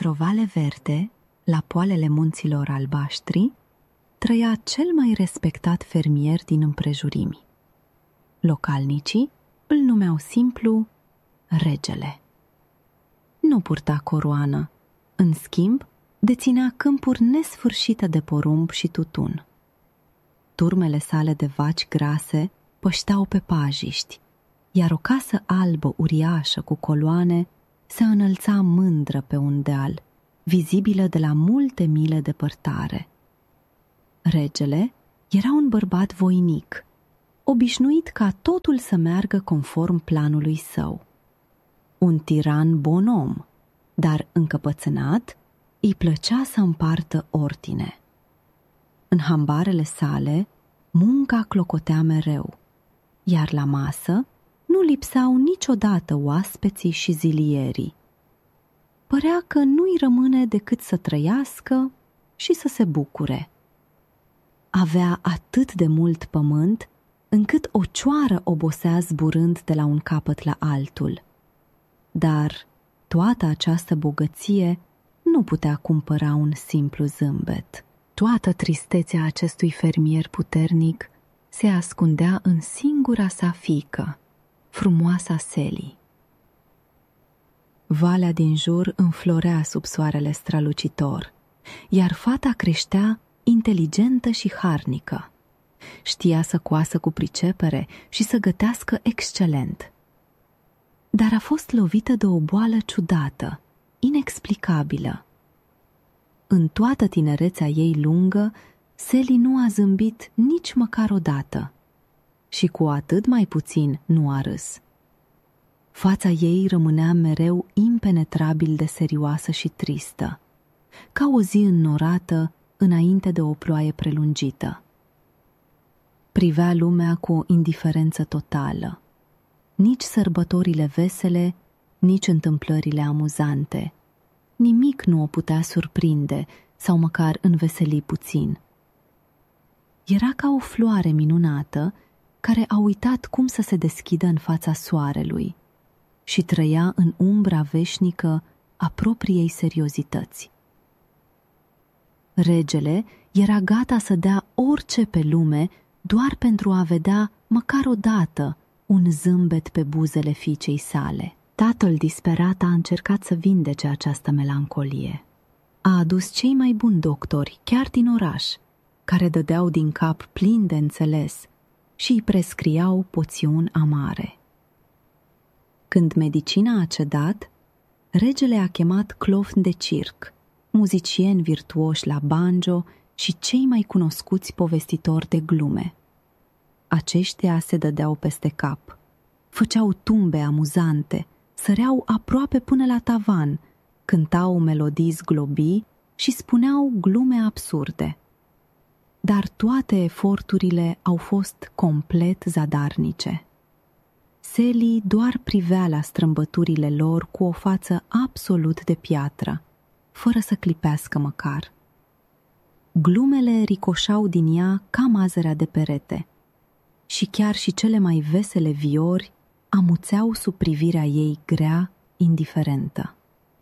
Într-o vale verde, la poalele munților albaștri, trăia cel mai respectat fermier din împrejurimi. Localnicii îl numeau simplu Regele. Nu purta coroană, în schimb, deținea câmpuri nesfârșite de porumb și tutun. Turmele sale de vaci grase pășteau pe pajiști, iar o casă albă uriașă cu coloane se înălța mândră pe un deal, vizibilă de la multe mile depărtare. Regele era un bărbat voinic, obișnuit ca totul să meargă conform planului său. Un tiran bonom, dar încăpățânat, îi plăcea să împartă ordine. În hambarele sale, munca clocotea mereu, iar la masă nu lipseau niciodată oaspeții și zilierii. Părea că nu-i rămâne decât să trăiască și să se bucure. Avea atât de mult pământ, încât o cioară obosea zburând de la un capăt la altul. Dar toată această bogăție nu putea cumpăra un simplu zâmbet. Toată tristețea acestui fermier puternic se ascundea în singura sa fiică, frumoasa Sally. Valea din jur înflorea sub soarele strălucitor, iar fata creștea inteligentă și harnică. Știa să coasă cu pricepere și să gătească excelent. Dar a fost lovită de o boală ciudată, inexplicabilă. În toată tinerețea ei lungă, Sally nu a zâmbit nici măcar o dată și cu atât mai puțin nu a râs. Fața ei rămânea mereu impenetrabil de serioasă și tristă, ca o zi înnorată înainte de o ploaie prelungită. Privea lumea cu o indiferență totală. Nici sărbătorile vesele, nici întâmplările amuzante. Nimic nu o putea surprinde sau măcar înveseli puțin. Era ca o floare minunată care a uitat cum să se deschidă în fața soarelui și trăia în umbra veșnică a propriei seriozități. Regele era gata să dea orice pe lume doar pentru a vedea măcar o dată un zâmbet pe buzele fiicei sale. Tatăl disperat a încercat să vindece această melancolie. A adus cei mai buni doctori, chiar din oraș, care dădeau din cap plin de înțeles și îi prescriau poțiuni amare. Când medicina a cedat, regele a chemat clofni de circ, muzicieni virtuoși la banjo și cei mai cunoscuți povestitori de glume. Aceștia se dădeau peste cap, făceau tumbe amuzante, săreau aproape până la tavan, cântau melodii zglobii și spuneau glume absurde. Dar toate eforturile au fost complet zadarnice. Sally doar privea la strâmbăturile lor cu o față absolut de piatră, fără să clipească măcar. Glumele ricoșau din ea ca mazărea de perete și chiar și cele mai vesele viori amuțeau sub privirea ei grea, indiferentă.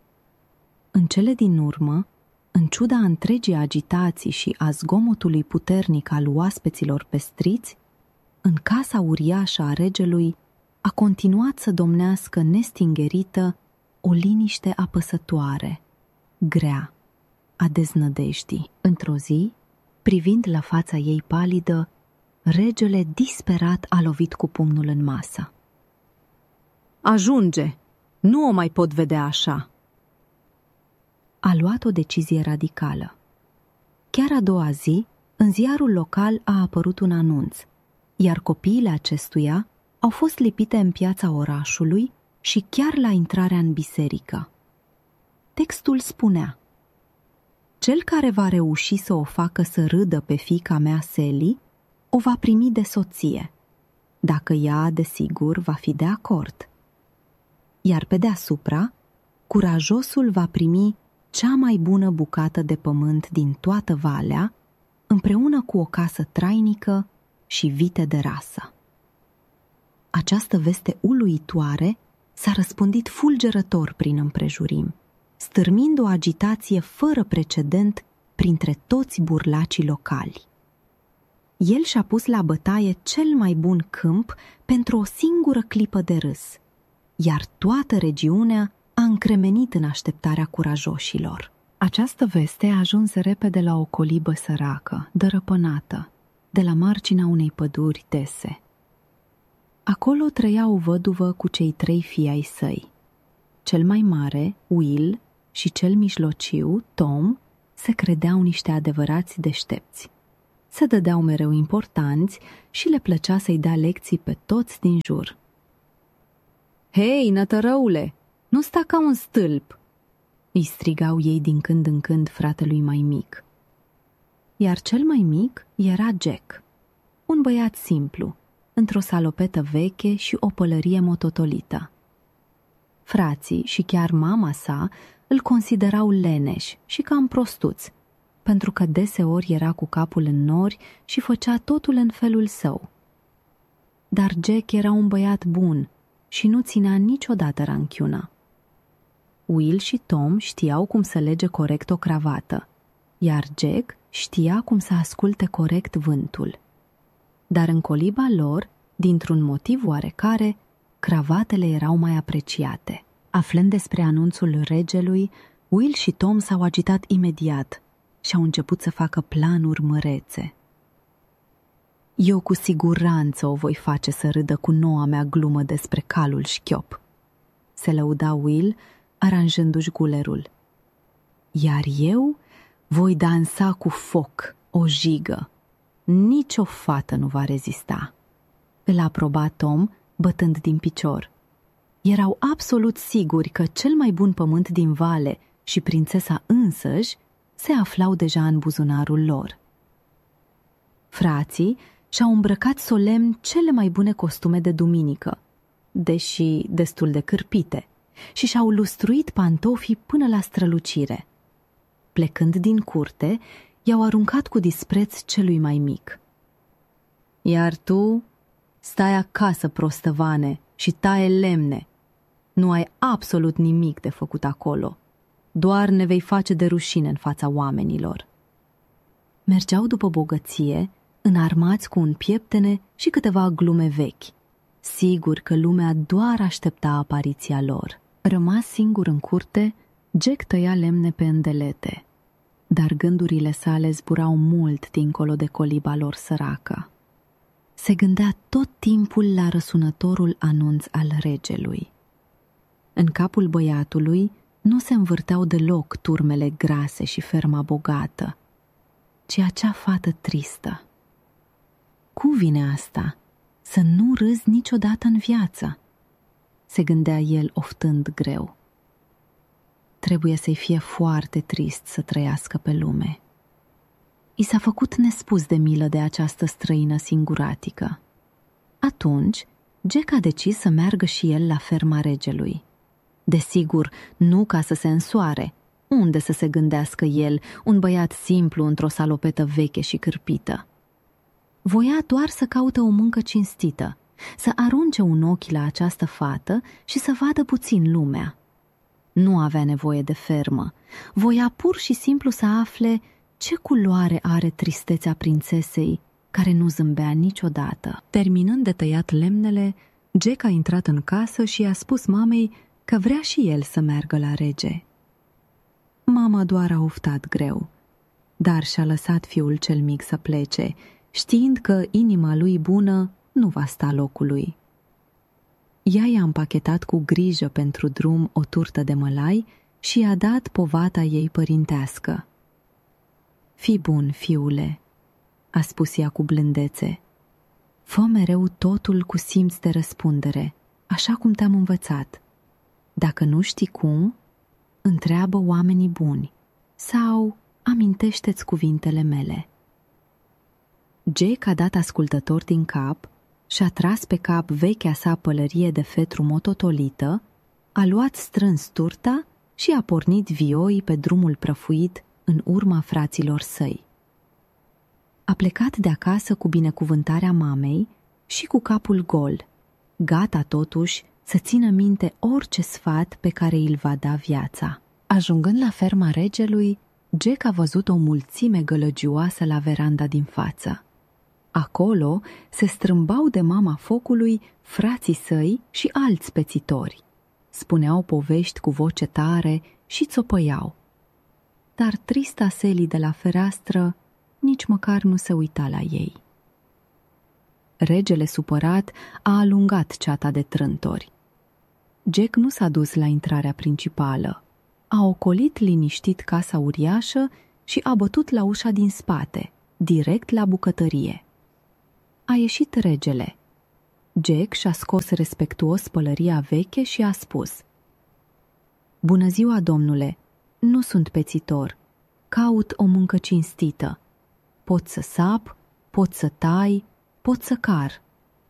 În cele din urmă, în ciuda întregii agitații și a zgomotului puternic al oaspeților pestriți, în casa uriașă a regelui a continuat să domnească nestingerită o liniște apăsătoare, grea, a deznădejdii. Într-o zi, privind la fața ei palidă, regele disperat a lovit cu pumnul în masă. Ajunge! Nu o mai pot vedea așa! A luat o decizie radicală. Chiar a doua zi, în ziarul local a apărut un anunț, iar copiile acestuia au fost lipite în piața orașului și chiar la intrarea în biserică. Textul spunea: cel care va reuși să o facă să râdă pe fiica mea Sally, o va primi de soție, dacă ea, desigur, va fi de acord. Iar pe deasupra, curajosul va primi cea mai bună bucată de pământ din toată valea, împreună cu o casă trainică și vite de rasă. Această veste uluitoare s-a răspândit fulgerător prin împrejurim stârmind o agitație fără precedent printre toți burlacii locali. El și-a pus la bătaie cel mai bun câmp pentru o singură clipă de râs, iar toată regiunea a încremenit în așteptarea curajoșilor. Această veste a ajuns repede la o colibă săracă, dărăpânată, de la marginea unei păduri dese. Acolo trăia o văduvă cu cei 3 fii ai săi. Cel mai mare, Will, și cel mijlociu, Tom, se credeau niște adevărați deștepți. Se dădeau mereu importanți și le plăcea să-i dea lecții pe toți din jur. „Hei, nătărăule, nu sta ca un stâlp!" îi strigau ei din când în când fratelui mai mic. Iar cel mai mic era Jack, un băiat simplu, într-o salopetă veche și o pălărie mototolită. Frații și chiar mama sa îl considerau leneș și cam prostuț, pentru că deseori era cu capul în nori și făcea totul în felul său. Dar Jack era un băiat bun și nu ținea niciodată ranchiuna. Will și Tom știau cum să lege corect o cravată, iar Jack știa cum să asculte corect vântul. Dar în coliba lor, dintr-un motiv oarecare, cravatele erau mai apreciate. Aflând despre anunțul regelui, Will și Tom s-au agitat imediat și au început să facă planuri mărețe. „Eu cu siguranță o voi face să râdă cu noua mea glumă despre calul șchiop," se lăuda Will, aranjându-și gulerul. „Iar eu voi dansa cu foc, o jigă. Nici o fată nu va rezista," îl aproba Tom, bătând din picior. Erau absolut siguri că cel mai bun pământ din vale și prințesa însăși se aflau deja în buzunarul lor. Frații și-au îmbrăcat solemn cele mai bune costume de duminică, deși destul de cârpite, și și-au lustruit pantofii până la strălucire. Plecând din curte, i-au aruncat cu dispreț celui mai mic. „Iar tu stai acasă, prostăvane, și taie lemne. Nu ai absolut nimic de făcut acolo. Doar ne vei face de rușine în fața oamenilor." Mergeau după bogăție, înarmați cu un pieptene și câteva glume vechi, sigur că lumea doar aștepta apariția lor. Rămas singur în curte, Jack tăia lemne pe îndelete, dar gândurile sale zburau mult dincolo de coliba lor săracă. Se gândea tot timpul la răsunătorul anunț al regelui. În capul băiatului nu se învârteau deloc turmele grase și ferma bogată, ci acea fată tristă. Cum vine asta? Să nu râzi niciodată în viață, se gândea el oftând greu. Trebuie să-i fie foarte trist să trăiască pe lume. I s-a făcut nespus de milă de această străină singuratică. Atunci, Jack a decis să meargă și el la ferma regelui. Desigur, nu ca să se însoare. Unde să se gândească el, un băiat simplu într-o salopetă veche și cârpită? Voia doar să caute o muncă cinstită, să arunce un ochi la această fată și să vadă puțin lumea. Nu avea nevoie de fermă, voia pur și simplu să afle ce culoare are tristețea prințesei care nu zâmbea niciodată. Terminând de tăiat lemnele, Jack a intrat în casă și i-a spus mamei că vrea și el să meargă la rege. Mama doar a oftat greu, dar și-a lăsat fiul cel mic să plece, știind că inima lui bună nu va sta locului. Ea i-a împachetat cu grijă pentru drum o turtă de mălai și i-a dat povata ei părintească. „Fii bun, fiule," a spus ea cu blândețe. „Fă mereu totul cu simț de răspundere, așa cum te-am învățat. Dacă nu știi cum, întreabă oamenii buni sau amintește-ți cuvintele mele." Jack a dat ascultător din cap și-a tras pe cap vechea sa pălărie de fetru mototolită, a luat strâns turta și a pornit vioi pe drumul prăfuit în urma fraților săi. A plecat de acasă cu binecuvântarea mamei și cu capul gol, gata totuși să țină minte orice sfat pe care îl va da viața. Ajungând la ferma regelui, Jack a văzut o mulțime gălăgioasă la veranda din față. Acolo se strâmbau de mama focului frații săi și alți pețitori. Spuneau povești cu voce tare și țopăiau. Dar trista Sally de la fereastră nici măcar nu se uita la ei. Regele supărat a alungat ceata de trântori. Jack nu s-a dus la intrarea principală. A ocolit liniștit casa uriașă și a bătut la ușa din spate, direct la bucătărie. A ieșit regele. Jack și-a scos respectuos pălăria veche și a spus: "Bună ziua, domnule, nu sunt pețitor. Caut o muncă cinstită. Pot să sap, pot să tai, pot să car."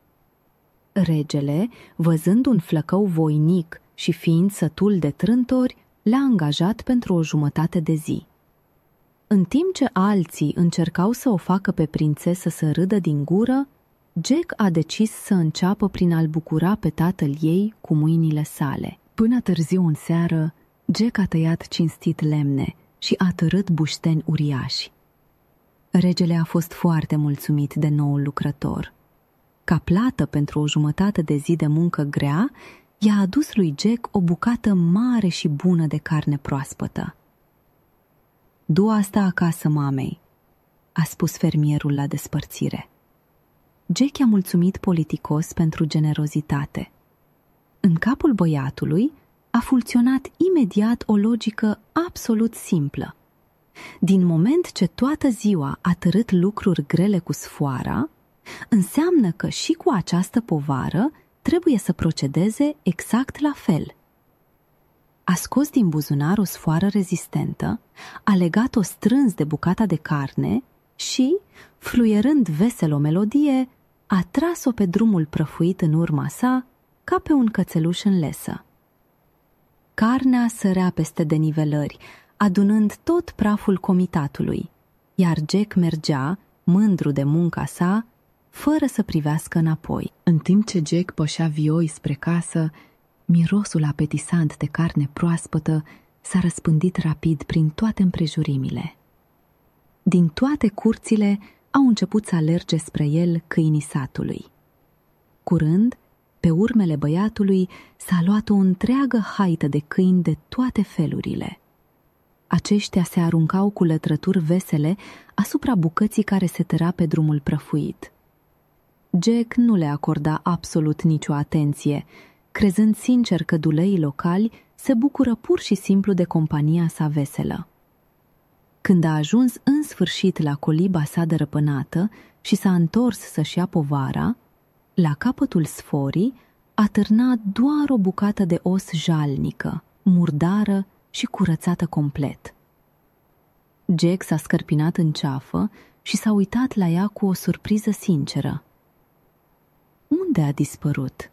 Regele, văzând un flăcău voinic și fiind sătul de trântori, l-a angajat pentru o jumătate de zi. În timp ce alții încercau să o facă pe prințesă să râdă din gură, Jack a decis să înceapă prin a-l bucura pe tatăl ei cu mâinile sale. Până târziu în seară, Jack a tăiat cinstit lemne și a târât bușteni uriași. Regele a fost foarte mulțumit de noul lucrător. Ca plată pentru o jumătate de zi de muncă grea, i-a adus lui Jack o bucată mare și bună de carne proaspătă. "Du asta acasă mamei," a spus fermierul la despărțire. Jack i-a mulțumit politicos pentru generozitate. În capul băiatului a funcționat imediat o logică absolut simplă. Din moment ce toată ziua a târât lucruri grele cu sfoara, înseamnă că și cu această povară trebuie să procedeze exact la fel. A scos din buzunar o sfoară rezistentă, a legat-o strâns de bucata de carne și, fluierând vesel o melodie, a tras-o pe drumul prăfuit în urma sa ca pe un cățeluș în lesă. Carnea sărea peste denivelări, adunând tot praful comitatului, iar Jack mergea, mândru de munca sa, fără să privească înapoi. În timp ce Jack pășea vioi spre casă, mirosul apetisant de carne proaspătă s-a răspândit rapid prin toate împrejurimile. Din toate curțile au început să alerge spre el câinii satului. Curând, pe urmele băiatului s-a luat o întreagă haită de câini de toate felurile. Aceștia se aruncau cu lătrături vesele asupra bucății care se tăra pe drumul prăfuit. Jack nu le acorda absolut nicio atenție, crezând sincer că duleii locali se bucură pur și simplu de compania sa veselă. Când a ajuns în sfârșit la coliba sa dărăpânată și s-a întors să-și ia povara, la capătul sforii a târnat doar o bucată de os jalnică, murdară și curățată complet. Jack s-a scărpinat în ceafă și s-a uitat la ea cu o surpriză sinceră. Unde a dispărut?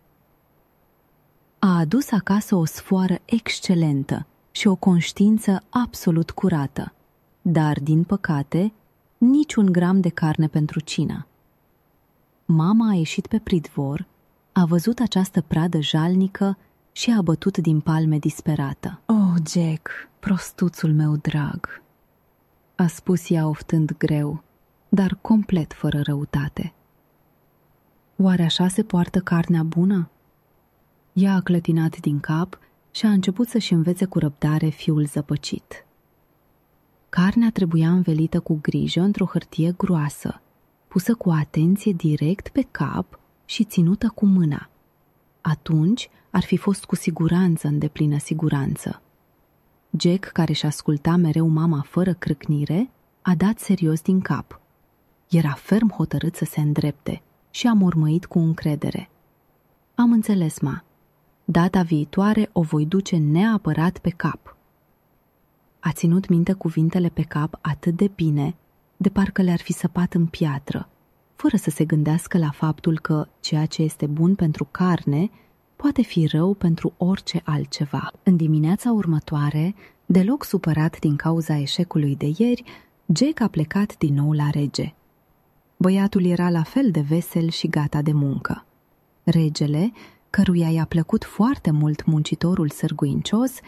A adus acasă o sfoară excelentă și o conștiință absolut curată, dar, din păcate, niciun gram de carne pentru cină. Mama a ieșit pe pridvor, a văzut această pradă jalnică și a bătut din palme disperată. "Oh, Jack, prostuțul meu drag," a spus ea oftând greu, dar complet fără răutate. "Oare așa se poartă carnea bună?" Ea a clătinat din cap și a început să-și învețe cu răbdare fiul zăpăcit. Carnea trebuia învelită cu grijă într-o hârtie groasă, pusă cu atenție direct pe cap și ținută cu mâna. Atunci ar fi fost cu siguranță în deplină siguranță. Jack, care și asculta mereu mama fără crâcnire, a dat serios din cap. Era ferm hotărât să se îndrepte și a mormăit cu încredere. "Am înțeles, ma. Data viitoare o voi duce neapărat pe cap." A ținut minte cuvintele pe cap atât de bine, de parcă le-ar fi săpat în piatră, fără să se gândească la faptul că ceea ce este bun pentru carne poate fi rău pentru orice altceva. În dimineața următoare, deloc supărat din cauza eșecului de ieri, Jack a plecat din nou la rege. Băiatul era la fel de vesel și gata de muncă. Regele, căruia i-a plăcut foarte mult muncitorul sârguincios,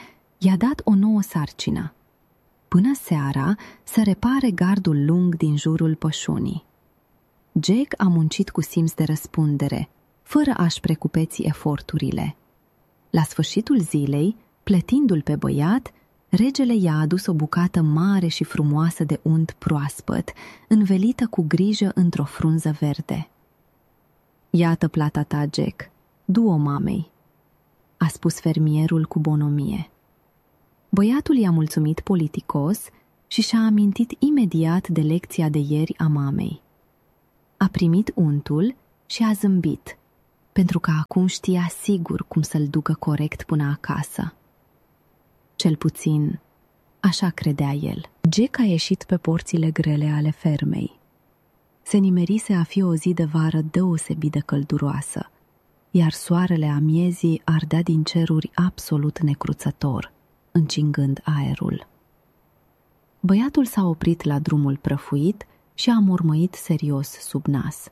i-a dat o nouă sarcină. Până seara să repare gardul lung din jurul pășunii. Jack a muncit cu simț de răspundere, fără a-și precupeți eforturile. La sfârșitul zilei, plătindu-l pe băiat, regele i-a adus o bucată mare și frumoasă de unt proaspăt, învelită cu grijă într-o frunză verde. "Iată plata ta, Jack, du-o mamei," a spus fermierul cu bonomie. Băiatul i-a mulțumit politicos și și-a amintit imediat de lecția de ieri a mamei. A primit untul și a zâmbit, pentru că acum știa sigur cum să-l ducă corect până acasă. Cel puțin, așa credea el. Jack a ieșit pe porțile grele ale fermei. Se nimerise a fi o zi de vară deosebit de călduroasă, iar soarele amiezii ardea din ceruri absolut necruțător, încingând aerul. Băiatul s-a oprit la drumul prăfuit și a mormăit serios sub nas.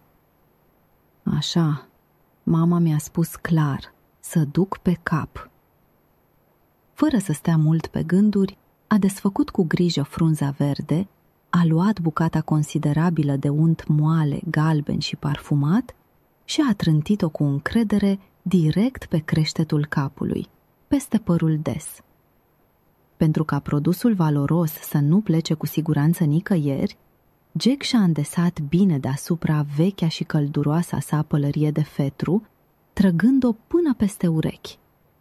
"Așa, mama mi-a spus clar, să duc pe cap." Fără să stea mult pe gânduri, a desfăcut cu grijă frunza verde, a luat bucata considerabilă de unt moale, galben și parfumat și a trântit-o cu încredere direct pe creștetul capului, peste părul des. Pentru ca produsul valoros să nu plece cu siguranță nicăieri, Jack și-a îndesat bine deasupra vechea și călduroasa sa pălărie de fetru, trăgând-o până peste urechi.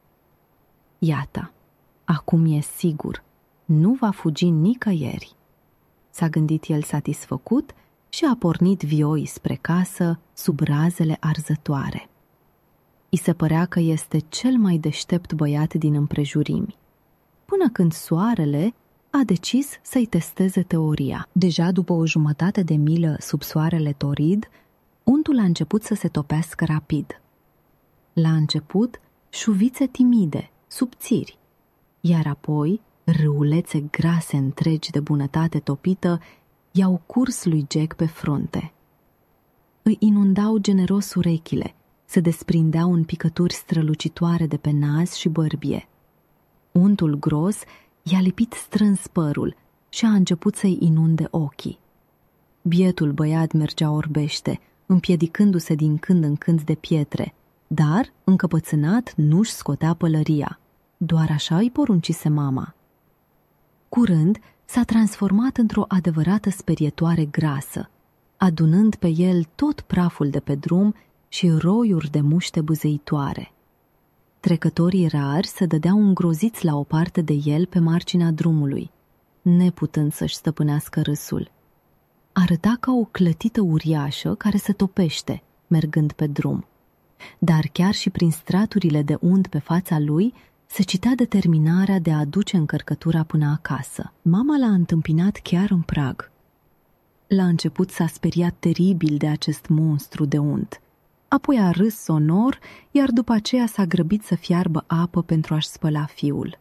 "Iată, acum e sigur, nu va fugi nicăieri," s-a gândit el satisfăcut și a pornit vioi spre casă sub razele arzătoare. I se părea că este cel mai deștept băiat din împrejurimi, până când soarele a decis să-i testeze teoria. Deja după o jumătate de milă sub soarele torid, untul a început să se topească rapid. La început, șuvițe timide, subțiri, iar apoi râulețe grase întregi de bunătate topită i-au curs lui Jack pe frunte. Îi inundau generos urechile, se desprindeau în picături strălucitoare de pe nas și bărbie. Untul gros i-a lipit strâns părul și a început să-i inunde ochii. Bietul băiat mergea orbește, împiedicându-se din când în când de pietre, dar, încăpățânat, nu-și scotea pălăria. Doar așa îi poruncise mama. Curând s-a transformat într-o adevărată sperietoare grasă, adunând pe el tot praful de pe drum și roiuri de muște buzeitoare. Trecătorii rari se dădeau îngroziți la o parte de el pe marginea drumului, neputând să-și stăpânească râsul. Arăta ca o clătită uriașă care se topește, mergând pe drum. Dar chiar și prin straturile de unt pe fața lui se citea determinarea de a duce încărcătura până acasă. Mama l-a întâmpinat chiar în prag. La început s-a speriat teribil de acest monstru de unt. Apoi a râs sonor, iar după aceea s-a grăbit să fiarbă apă pentru a-și spăla fiul.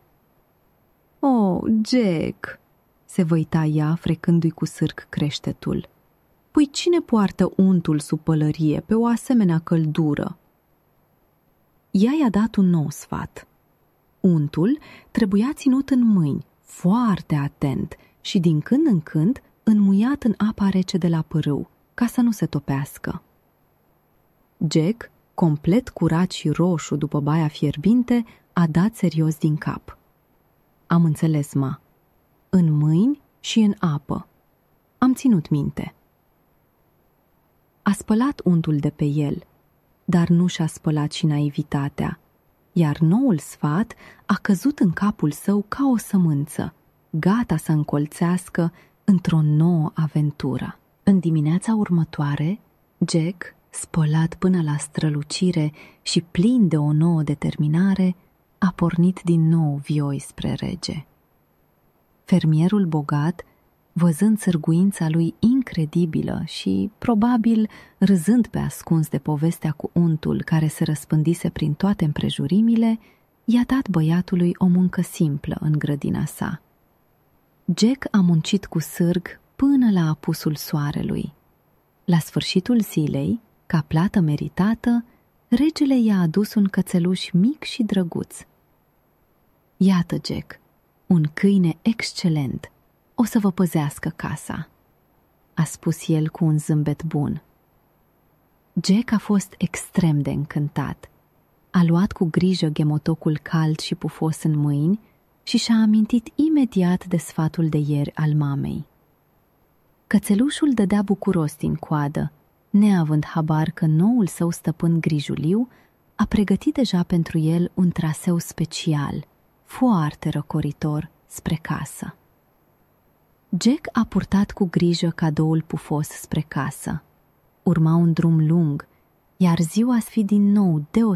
"Oh, Jack!" se văita ea, frecându-i cu sârc creștetul. "Păi cine poartă untul sub pălărie pe o asemenea căldură?" Ea i-a dat un nou sfat. Untul trebuia ținut în mâini, foarte atent și din când în când înmuiat în apa rece de la pârâu, ca să nu se topească. Jack, complet curat și roșu după baia fierbinte, a dat serios din cap. "Am înțeles, ma. În mâini și în apă. Am ținut minte." A spălat untul de pe el, dar nu și-a spălat și naivitatea, iar noul sfat a căzut în capul său ca o sămânță, gata să încolțească într-o nouă aventură. În dimineața următoare, Jack, spălat până la strălucire și plin de o nouă determinare, a pornit din nou vioi spre rege. Fermierul bogat, văzând sârguința lui incredibilă și, probabil, râzând pe ascuns de povestea cu untul care se răspândise prin toate împrejurimile, i-a dat băiatului o muncă simplă în grădina sa. Jack a muncit cu sârg până la apusul soarelui. La sfârșitul zilei, ca plată meritată, regele i-a adus un cățeluș mic și drăguț. Iată, Jack, un câine excelent. O să vă păzească casa, a spus el cu un zâmbet bun. Jack a fost extrem de încântat. A luat cu grijă ghemotocul cald și pufos în mâini și și-a amintit imediat de sfatul de ieri al mamei. Cățelușul dădea bucuros din coadă, neavând habar că noul său stăpân grijuliu a pregătit deja pentru el un traseu special, foarte răcoritor, spre casă. Jack a purtat cu grijă cadoul pufos spre casă. Urma un drum lung, iar ziua s-fi din nou